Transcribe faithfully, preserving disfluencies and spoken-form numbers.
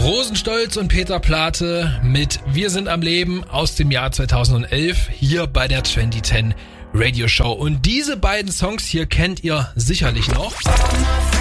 Rosenstolz und Peter Plate mit Wir sind am Leben aus dem Jahr zweitausendelf hier bei der zwanzig zehn Radio Show. Und diese beiden Songs hier kennt ihr sicherlich noch.